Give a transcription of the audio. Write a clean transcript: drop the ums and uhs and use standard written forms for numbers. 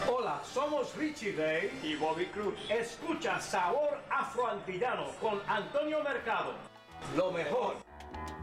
Hola, somos Richie Ray y Bobby Cruz. Escucha Sabor Afroantillano con Antonio Mercado. Lo mejor.